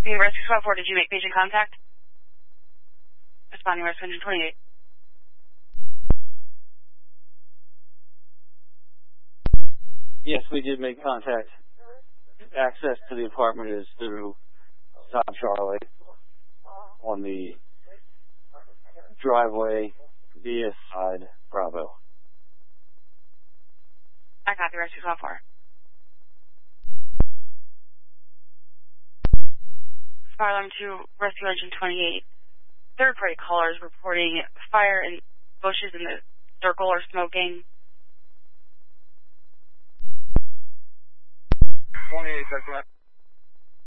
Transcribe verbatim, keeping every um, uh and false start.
Being Rescue Squad four, did you make patient contact? Responding Rescue Engine twenty-eight. Yes, we did make contact. Access to the apartment is through Tom Charlie on the driveway via side Bravo. I copy Rescue Squad four. Fire alarm to Rescue Engine twenty-eight. Third party callers reporting fire in bushes in the circle or smoking. twenty-eight,